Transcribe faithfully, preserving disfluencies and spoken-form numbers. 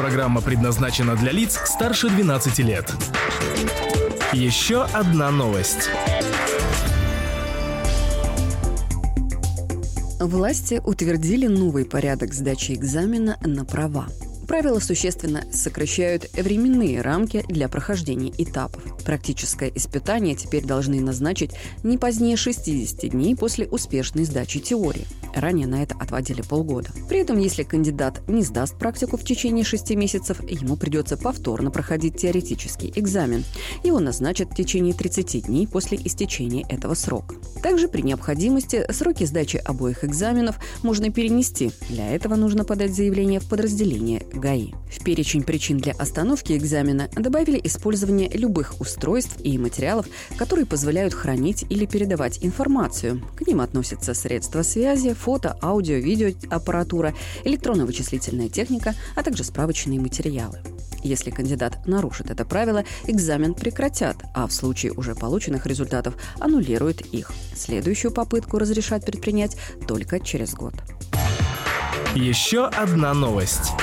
программа предназначена для лиц старше двенадцати лет. Еще одна новость. Власти утвердили новый порядок сдачи экзамена на права. Правила существенно сокращают временные рамки для прохождения этапов. Практическое испытание теперь должны назначить не позднее шестидесяти дней после успешной сдачи теории. Ранее на это отводили полгода. При этом, если кандидат не сдаст практику в течение шести месяцев, ему придется повторно проходить теоретический экзамен. Его назначат в течение тридцати дней после истечения этого срока. Также при необходимости сроки сдачи обоих экзаменов можно перенести. Для этого нужно подать заявление в подразделение ГАИ. В перечень причин для остановки экзамена добавили использование любых устройств и материалов, которые позволяют хранить или передавать информацию. К ним относятся средства связи, фото, аудио, видеоаппаратура, электронно-вычислительная техника, а также справочные материалы. Если кандидат нарушит это правило, экзамен прекратят, а в случае уже полученных результатов аннулируют их. Следующую попытку разрешат предпринять только через год. Еще одна новость.